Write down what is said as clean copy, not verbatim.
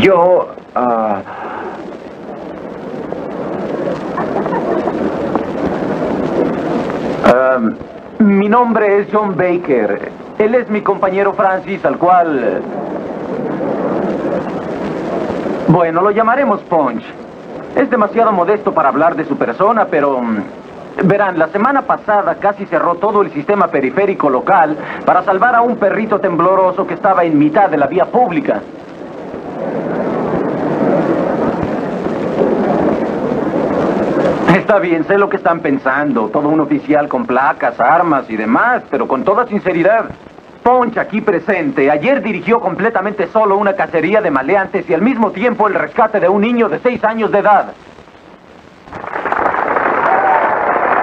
Yo... mi nombre es John Baker. Él es mi compañero Francis, al cual... Bueno, lo llamaremos Punch. Es demasiado modesto para hablar de su persona, pero... Verán, la semana pasada casi cerró todo el sistema periférico local para salvar a un perrito tembloroso que estaba en mitad de la vía pública. Está bien, sé lo que están pensando. Todo un oficial con placas, armas y demás, pero con toda sinceridad. Punch, aquí presente, ayer dirigió completamente solo una cacería de maleantes y al mismo tiempo el rescate de un niño de 6 años de edad.